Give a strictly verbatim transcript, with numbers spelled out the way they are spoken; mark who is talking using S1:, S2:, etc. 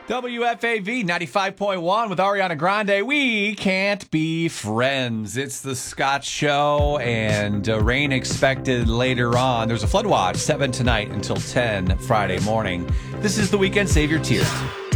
S1: W F A V ninety-five point one with Ariana Grande. We can't be friends. It's the Scott Show, and uh, rain expected later on. There's a flood watch, seven tonight until ten Friday morning. This is the Weekend Save Your Tears.